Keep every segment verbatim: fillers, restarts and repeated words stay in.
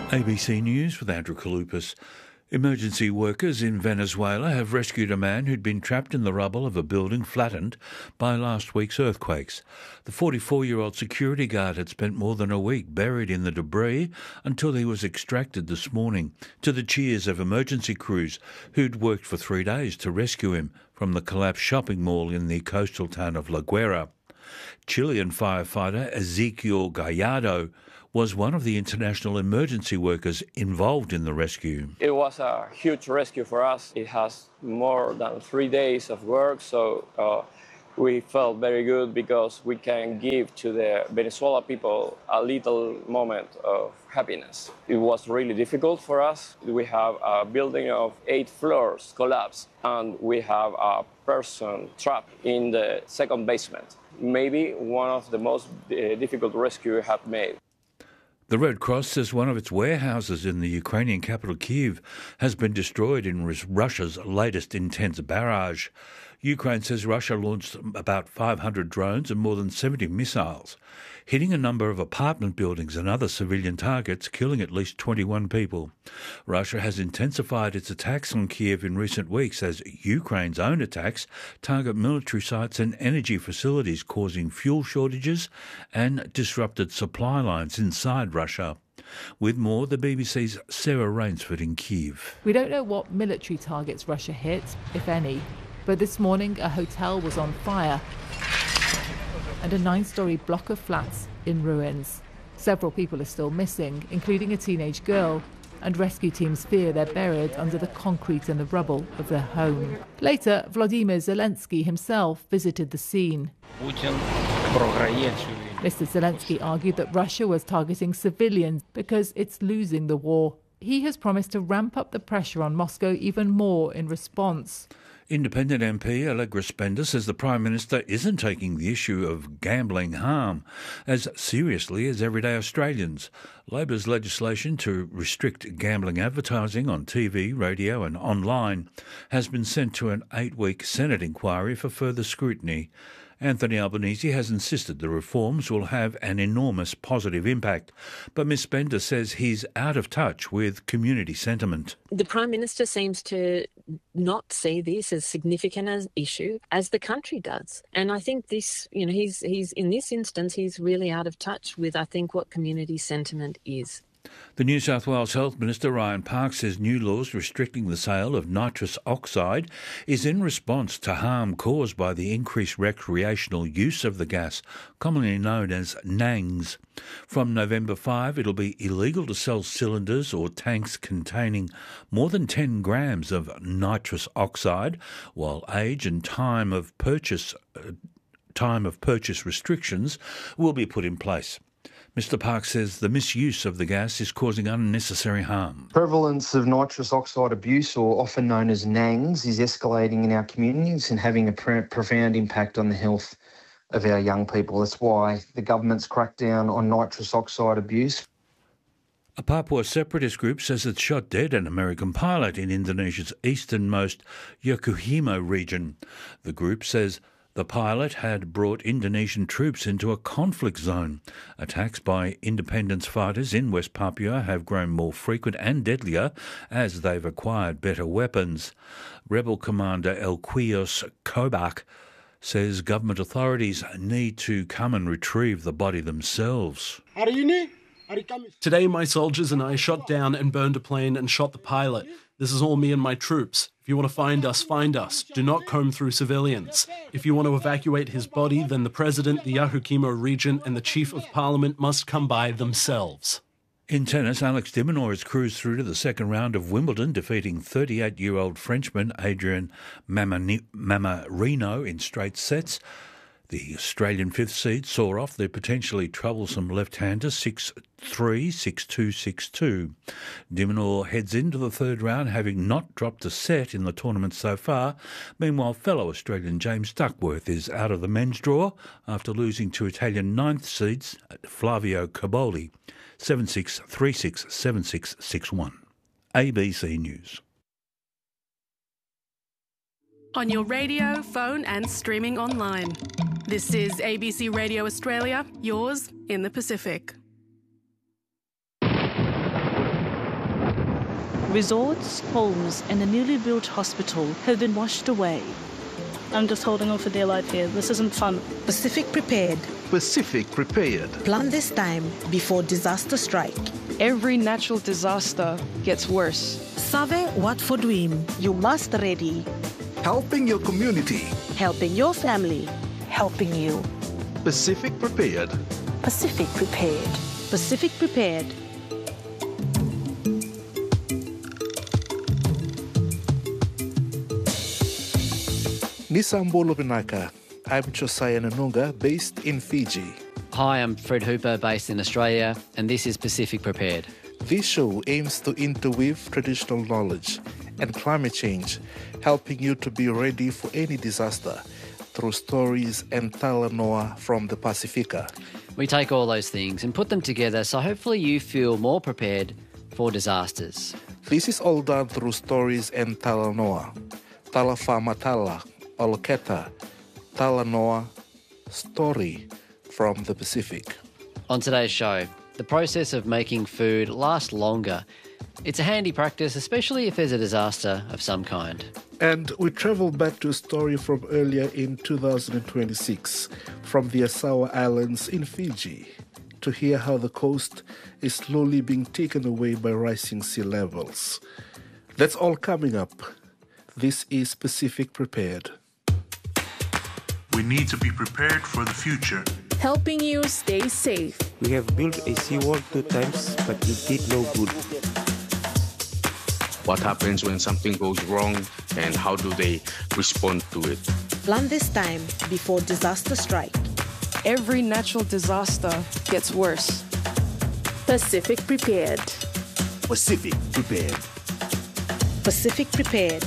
A B C News with Andrew Kalupas. Emergency workers in Venezuela have rescued a man who'd been trapped in the rubble of a building flattened by last week's earthquakes. The forty-four-year-old security guard had spent more than a week buried in the debris until he was extracted this morning, to the cheers of emergency crews who'd worked for three days to rescue him from the collapsed shopping mall in the coastal town of La Guaira. Chilean firefighter Ezequiel Gallardo was one of the international emergency workers involved in the rescue. It was a huge rescue for us. It has more than three days of work, so uh, we felt very good because we can give to the Venezuela people a little moment of happiness. It was really difficult for us. We have a building of eight floors collapsed, and we have a person trapped in the second basement. Maybe one of the most uh, difficult rescue we have made. The Red Cross says one of its warehouses in the Ukrainian capital Kyiv has been destroyed in Russia's latest intense barrage. Ukraine says Russia launched about five hundred drones and more than seventy missiles, hitting a number of apartment buildings and other civilian targets, killing at least twenty-one people. Russia has intensified its attacks on Kyiv in recent weeks as Ukraine's own attacks target military sites and energy facilities, causing fuel shortages and disrupted supply lines inside Russia. With more, the B B C's Sarah Rainsford in Kyiv. We don't know what military targets Russia hit, if any, but this morning a hotel was on fire and a nine-storey block of flats in ruins. Several people are still missing, including a teenage girl, and rescue teams fear they're buried under the concrete and the rubble of their home. Later, Vladimir Zelensky himself visited the scene. Mister Zelensky argued that Russia was targeting civilians because it's losing the war. He has promised to ramp up the pressure on Moscow even more in response. Independent M P Allegra Spender says the Prime Minister isn't taking the issue of gambling harm as seriously as everyday Australians. Labor's legislation to restrict gambling advertising on T V, radio and online has been sent to an eight-week Senate inquiry for further scrutiny. Anthony Albanese has insisted the reforms will have an enormous positive impact, but Miz Spender says he's out of touch with community sentiment. The Prime Minister seems to not see this as significant an issue as the country does. And I think this, you know, he's he's in this instance, he's really out of touch with, I think, what community sentiment is. The New South Wales Health Minister, Ryan Park, says new laws restricting the sale of nitrous oxide is in response to harm caused by the increased recreational use of the gas, commonly known as NANGs. From November fifth, it'll be illegal to sell cylinders or tanks containing more than ten grams of nitrous oxide, while age and time of purchase, uh, time of purchase restrictions will be put in place. Mister Park says the misuse of the gas is causing unnecessary harm. Prevalence of nitrous oxide abuse, or often known as NANGs, is escalating in our communities and having a pre- profound impact on the health of our young people. That's why the government's cracked down on nitrous oxide abuse. A Papua separatist group says it shot dead an American pilot in Indonesia's easternmost Yokohama region. The group says the pilot had brought Indonesian troops into a conflict zone. Attacks by independence fighters in West Papua have grown more frequent and deadlier as they've acquired better weapons. Rebel Commander Elquios Kobak says government authorities need to come and retrieve the body themselves. Today my soldiers and I shot down and burned a plane and shot the pilot. This is all me and my troops. If you want to find us, find us. Do not comb through civilians. If you want to evacuate his body, then the President, the Yokohama Regent and the Chief of Parliament must come by themselves. In tennis, Alex de Minaur has cruised through to the second round of Wimbledon, defeating thirty-eight-year-old Frenchman Adrian Mannarino in straight sets. The Australian fifth seed saw off the potentially troublesome left-hander six three, six two, six two. De Minaur heads into the third round having not dropped a set in the tournament so far. Meanwhile, fellow Australian James Duckworth is out of the men's draw after losing to Italian ninth seeds Flavio Cobolli seven six, three six, seven six, six one. A B C News. On your radio, phone and streaming online. This is A B C Radio Australia, yours in the Pacific. Resorts, homes and a newly built hospital have been washed away. I'm just holding on for dear life here. This isn't fun. Pacific Prepared. Pacific Prepared. Plan this time before disaster strike. Every natural disaster gets worse. Save what for dream. You must ready. Helping your community. Helping your family. Helping you. Pacific Prepared. Pacific Prepared. Pacific Prepared. Nisambolo Binaka. I'm Josiah Nanunga, based in Fiji. Hi, I'm Fred Hooper, based in Australia, and this is Pacific Prepared. This show aims to interweave traditional knowledge and climate change, helping you to be ready for any disaster through stories and talanoa from the Pacifica. We take all those things and put them together so hopefully you feel more prepared for disasters. This is all done through stories and talanoa. Talafamatala, Oloketa, talanoa, story from the Pacific. On today's show, the process of making food lasts longer. It's a handy practice, especially if there's a disaster of some kind. And we travel back to a story from earlier in two thousand twenty-six, from the Asawa Islands in Fiji, to hear how the coast is slowly being taken away by rising sea levels. That's all coming up. This is Pacific Prepared. We need to be prepared for the future. Helping you stay safe. We have built a seawall two times, but it did no good. What happens when something goes wrong and how do they respond to it? Plan this time before disaster strike. Every natural disaster gets worse. Pacific Prepared. Pacific Prepared. Pacific Prepared.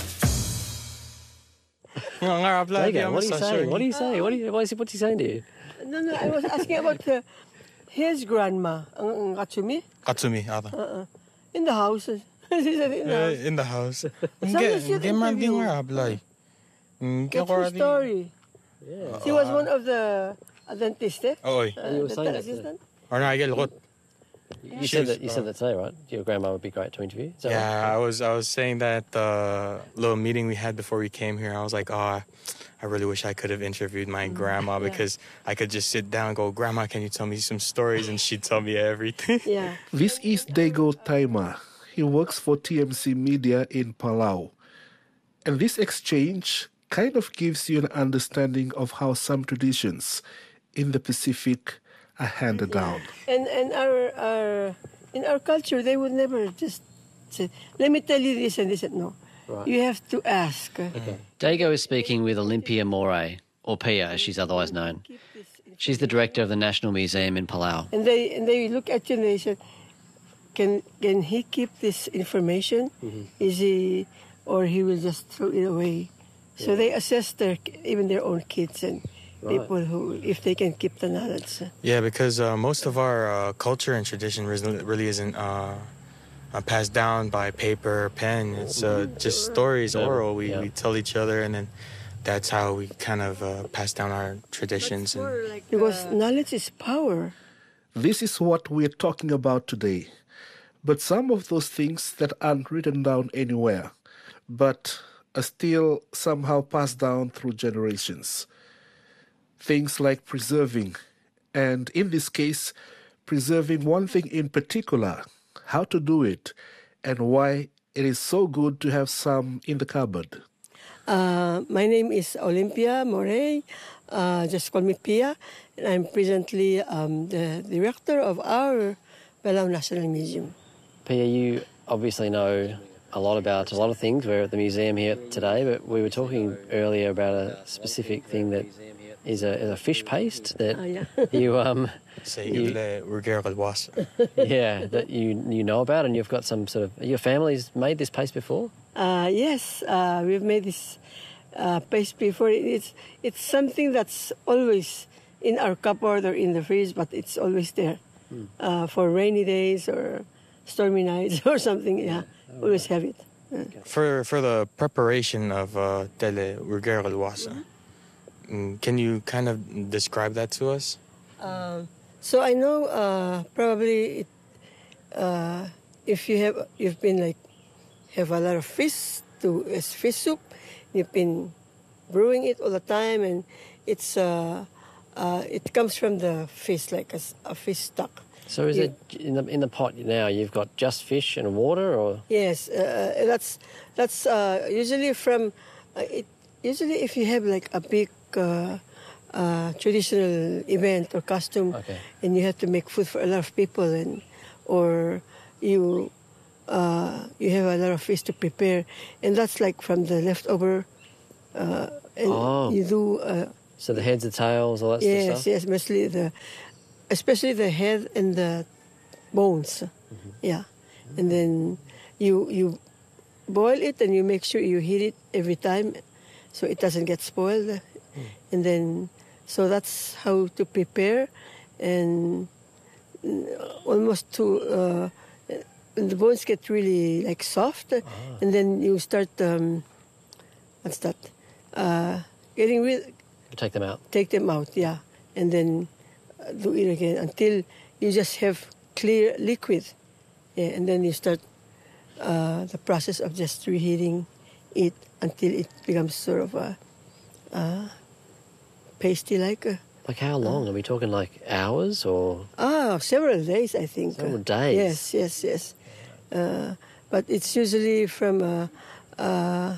Dega, what are you saying? What are you saying? What are you, what is he, what's he saying to you? No, no, I was asking about uh, his grandma, ang Katsumi. Katsumi, ata. Uh-uh. In the house. She said in the house. In the house. Hindi man din nga apply. That's her story. Yeah. She was one of the dentists, eh? Oh, uh, you were saying that assistant. Or no, I get lot. You said that. You said that today, right? Your grandma would be great to interview. Is that yeah, right? I was. I was saying that the little meeting we had before we came here. I was like, oh, I really wish I could have interviewed my grandma yeah. because I could just sit down and go, Grandma, can you tell me some stories? And she'd tell me everything. Yeah. This is Dego Taima. He works for T M C Media in Palau. And this exchange kind of gives you an understanding of how some traditions in the Pacific are handed yeah. down. And and our, our in our culture, they would never just say, let me tell you this and this. And no. Right. You have to ask. Okay. Dago is speaking with Olympia Moray, or Pia as she's otherwise known. She's the director of the National Museum in Palau. And they and they look at you and they said, Can can he keep this information? Mm-hmm. Is he, or he will just throw it away? Yeah. So they assess their even their own kids and right. people who if they can keep the knowledge. Yeah, because uh, most of our uh, culture and tradition really isn't uh, uh, passed down by paper, pen. It's uh, just stories, yeah. oral. We yeah. we tell each other, and then that's how we kind of uh, pass down our traditions. And like, because uh, knowledge is power. This is what we're talking about today. But some of those things that aren't written down anywhere, but are still somehow passed down through generations. Things like preserving, and in this case, preserving one thing in particular, how to do it, and why it is so good to have some in the cupboard. Uh, my name is Olympia Moray. Uh, just call me Pia. And I'm presently um, the director of our Palau National Museum. Pia, you obviously know a lot about a lot of things. We're at the museum here today, but we were talking earlier about a specific thing that is a, is a fish paste that uh, yeah. you um you, yeah that you you know about, and you've got some sort of your family's made this paste before. Uh, yes, uh, we've made this uh, paste before. It's it's something that's always in our cupboard or in the fridge, but it's always there hmm. uh, for rainy days or stormy nights or something. Yeah, oh, always have it. Yeah. For for the preparation of uh, tele urger alwasa, can you kind of describe that to us? Um, so I know uh, probably it, uh, if you have you've been like have a lot of fish to as fish soup. You've been brewing it all the time, and it's uh, uh, it comes from the fish, like a, a fish stock. So is you, it in the in the pot now? You've got just fish and water, or yes, uh, that's that's uh, usually from uh, it. Usually, if you have like a big uh, uh, traditional event or costume, okay. and you have to make food for a lot of people, and or you uh, you have a lot of fish to prepare, and that's like from the leftover. Uh, and oh. you do. Uh, so the heads, the tails, all that yes, stuff. Yes, yes, mostly the. Especially the head and the bones, mm-hmm. yeah. Mm-hmm. And then you you boil it and you make sure you heat it every time so it doesn't get spoiled. Mm. And then, so that's how to prepare. And almost to, uh, when the bones get really like soft, ah. and then you start, um, what's that, uh, getting rid. You take them out. Take them out, yeah. And then do it again until you just have clear liquid, yeah, and then you start uh, the process of just reheating it until it becomes sort of a, a pasty like. A, like how long? Uh, Are we talking like hours or? Ah, several days, I think. Several days. Yes, yes, yes. Uh, but it's usually from. Uh, uh,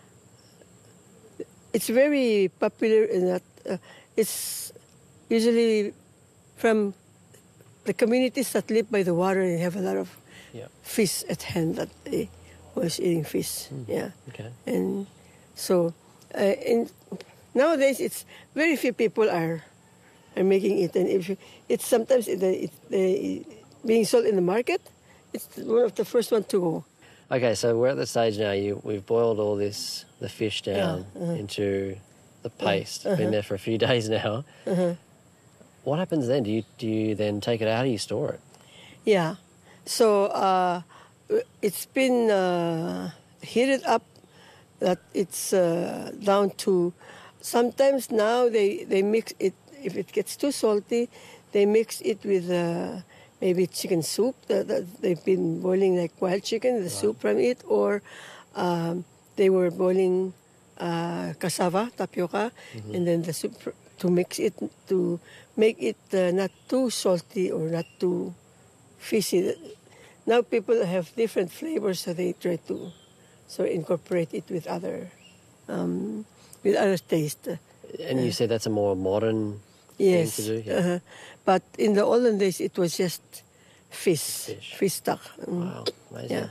it's very popular in that. Uh, it's usually. From the communities that live by the water and have a lot of yeah. fish at hand that they was eating fish. Mm. Yeah. Okay. And so, uh, in, nowadays it's very few people are are making it, and if you, it's sometimes it, it, it, being sold in the market, it's one of the first one to go. Okay, so we're at the stage now. You we've boiled all this the fish down yeah. uh-huh. into the paste. Uh-huh. Been there for a few days now. Uh-huh. What happens then? Do you do you then take it out? How do you store it? Yeah, so uh, it's been uh, heated up that it's uh, down to. Sometimes now they, they mix it. If it gets too salty, they mix it with uh, maybe chicken soup that, that they've been boiling like wild chicken, the right. soup from it, or um, they were boiling uh, cassava tapioca, mm-hmm. and then the soup to mix it to. Make it uh, not too salty or not too fishy. Now people have different flavors, so they try to so incorporate it with other um, with other taste. And you uh, said that's a more modern yes, thing to do? Yeah. Uh-huh. But in the olden days, it was just fish, fish, fish stock. Mm. Wow, amazing. Yeah.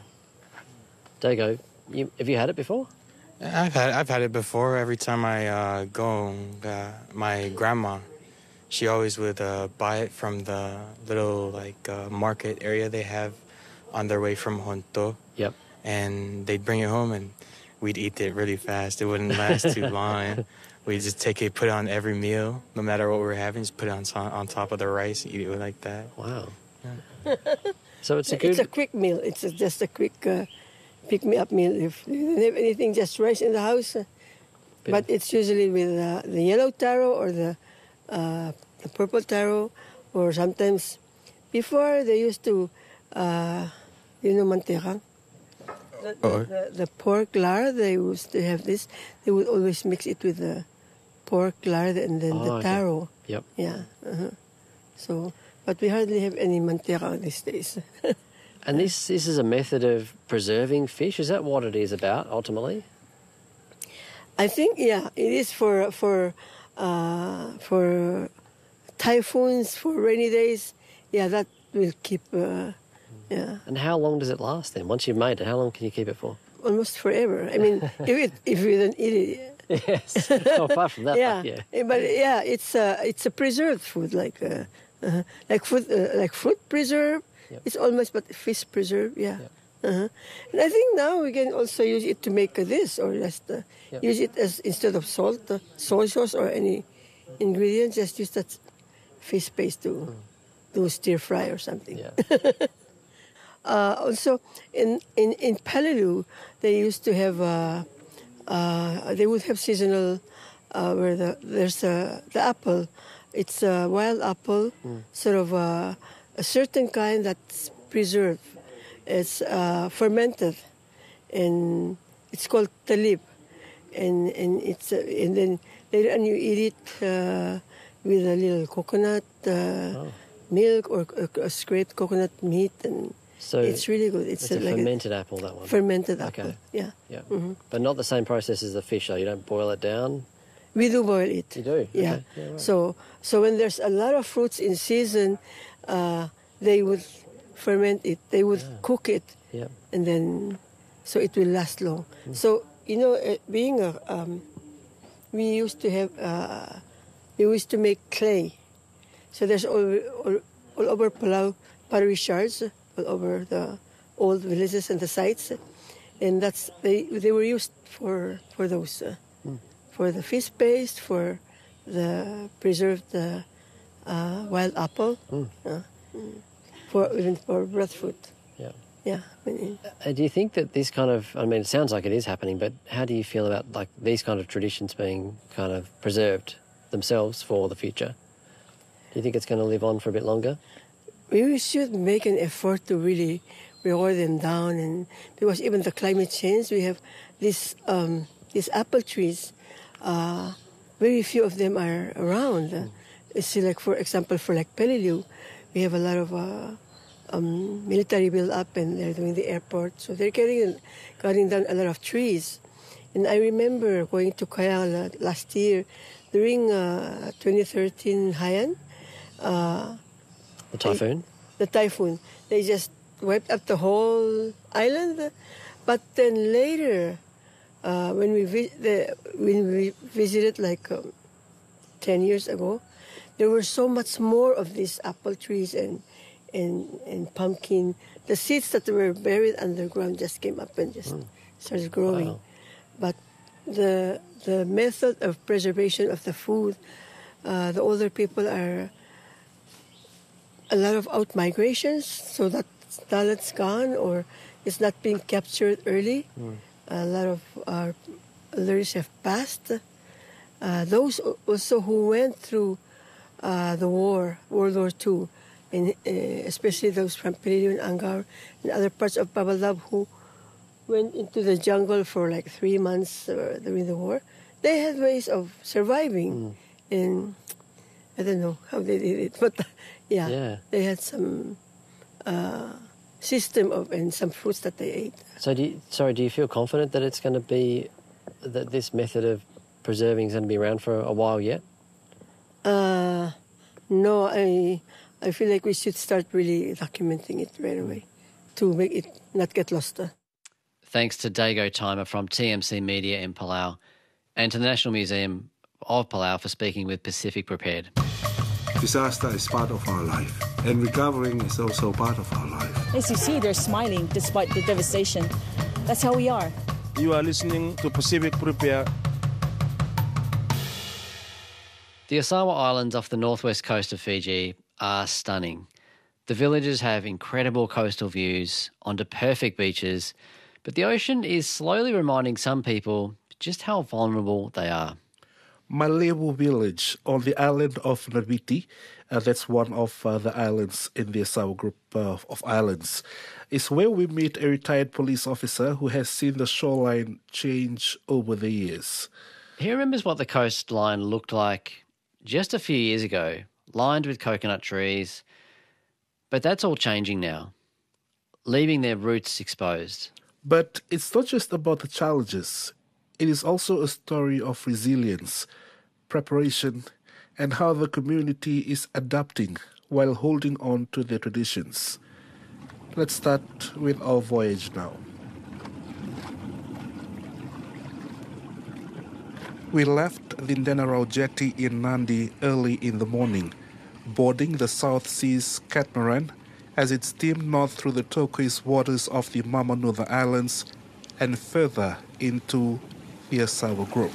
Dago, you, have you had it before? I've had I've had it before. Every time I uh, go, uh, my grandma. She always would uh, buy it from the little like uh, market area they have on their way from Honto. Yep. And they'd bring it home and we'd eat it really fast. It wouldn't last too long. We'd just take it, put it on every meal, no matter what we were having, just put it on on top of the rice, eat it like that. Wow. Yeah. So it's a good... It's a quick meal. It's a, just a quick uh, pick-me-up meal. If you don't have anything, just rice in the house. Uh, but it's usually with uh, the yellow taro or the... Uh, the purple taro, or sometimes before they used to, uh, you know, manteca. The, the, the, the pork lard, they used to have this. They would always mix it with the pork lard and then oh, the taro. Okay. Yep. Yeah. Uh-huh. So, but we hardly have any manteca these days. And this this is a method of preserving fish. Is that what it is about ultimately? I think yeah, it is for for. Uh, for typhoons, for rainy days, yeah, that will keep, uh, yeah. And how long does it last then? Once you've made it, how long can you keep it for? Almost forever. I mean, if it, if you don't eat it. Yes. Oh, apart from that, yeah. yeah. But yeah, it's uh, it's a preserved food, like uh, uh, like food, uh, like fruit preserve. Yep. It's almost but fish preserve, yeah. Yep. Uh-huh. And I think now we can also use it to make uh, this, or just uh, yep. use it as instead of salt, uh, soy sauce, or any ingredients. Just use that fish paste to mm. do stir fry or something. Yeah. uh, also, in in in Peleliu, they used to have uh, uh, they would have seasonal uh, where the there's a, the apple. It's a wild apple, mm. sort of a, a certain kind that's preserved. It's uh, fermented, and it's called talib, and and it's uh, and then later on you eat it uh, with a little coconut uh, oh. milk or, or, or scraped coconut meat, and so it's really good. It's, it's a, a like fermented a apple, that one. Fermented apple, okay. yeah. Yeah, mm-hmm. But not the same process as the fish, though. You don't boil it down. We do boil it. You do? Yeah. Okay. Yeah, right. So so when there's a lot of fruits in season, uh, they would ferment it. They would yeah. cook it. Yeah. And then, so it will last long. Mm. So, you know, uh, being a, um, we used to have, uh, we used to make clay. So there's all, all, all over Palau, pottery shards, all over the old villages and the sites. And that's, they, they were used for, for those. Uh, For the fish paste, for the preserved uh, uh, wild apple, mm. uh, for even for breadfruit. Yeah, yeah. I mean, uh, do you think that this kind of? I mean, it sounds like it is happening, but how do you feel about like these kind of traditions being kind of preserved themselves for the future? Do you think it's going to live on for a bit longer? We should make an effort to really reward them down, and because even the climate change, we have these um, these apple trees. Uh, very few of them are around. Mm. See, like for example, for like Peleliu, we have a lot of uh, um, military build up, and they're doing the airport, so they're cutting cutting down a lot of trees. And I remember going to Kayala last year during uh, twenty thirteen Haiyan. Uh, the typhoon. They, the typhoon. They just wiped up the whole island, but then later. Uh, when we vi- the, when we visited like um, ten years ago, there were so much more of these apple trees and and and pumpkin. The seeds that were buried underground just came up and just mm. started growing. Wow. But the the method of preservation of the food, uh, the older people are a lot of out migrations, so that talent's gone or it's not being captured early. Mm. A lot of our elders have passed. Uh, those also who went through uh, the war, World War Two, and uh, especially those from Peleliu and Angaur and other parts of Babalab who went into the jungle for like three months uh, during the war, they had ways of surviving. Mm. And I don't know how they did it, but uh, yeah, yeah, they had some... Uh, system of and some fruits that they ate. So, do you, sorry, do you feel confident that it's going to be that this method of preserving is going to be around for a while yet? Uh, no, I I feel like we should start really documenting it right away to make it not get lost. Thanks to Dago Timer from T M C Media in Palau, and to the National Museum of Palau for speaking with Pacific Prepared. Disaster is part of our life, and recovering is also part of our life. As you see, they're smiling despite the devastation. That's how we are. You are listening to Pacific Prepared. The Osawa Islands off the northwest coast of Fiji are stunning. The villages have incredible coastal views onto perfect beaches, but the ocean is slowly reminding some people just how vulnerable they are. Malewu village on the island of Nabiti, uh, that's one of uh, the islands in the Osawa group uh, of islands, is where we meet a retired police officer who has seen the shoreline change over the years. He remembers what the coastline looked like just a few years ago, lined with coconut trees, but that's all changing now, leaving their roots exposed. But it's not just about the challenges. It is also a story of resilience, preparation, and how the community is adapting while holding on to their traditions. Let's start with our voyage now. We left the Denarau jetty in Nadi early in the morning, boarding the South Seas catamaran as it steamed north through the turquoise waters of the Mamanuca Islands and further into the Osawa Group.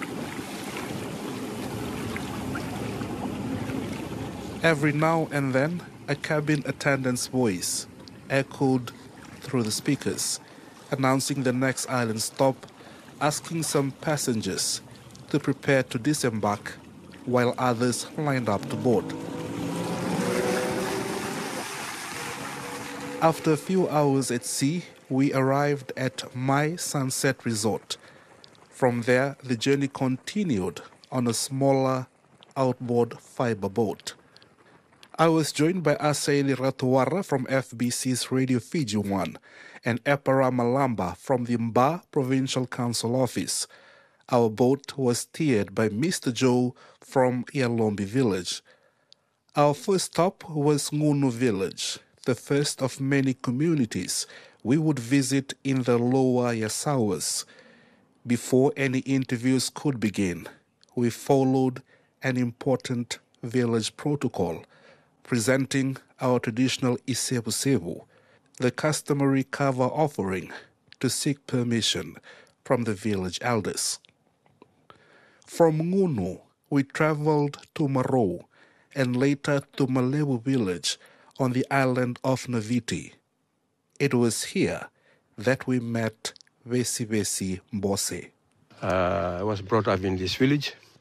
Every now and then, a cabin attendant's voice echoed through the speakers, announcing the next island stop, asking some passengers to prepare to disembark while others lined up to board. After a few hours at sea, we arrived at My Sunset Resort. From there, the journey continued on a smaller outboard fiber boat. I was joined by Asaeli Ratuara from F B C's Radio Fiji one and Epara Malamba from the Mba Provincial Council Office. Our boat was steered by Mister Joe from Ialombi Village. Our first stop was Ngunu Village, the first of many communities we would visit in the lower Yasawas. Before any interviews could begin, we followed an important village protocol, presenting our traditional isebu-sebu, the customary cover offering, to seek permission from the village elders. From Ngunu, we traveled to Marou and later to Malebu village on the island of Naviti. It was here that we met Vesi Vesi Mbose. Uh, I was brought up in this village.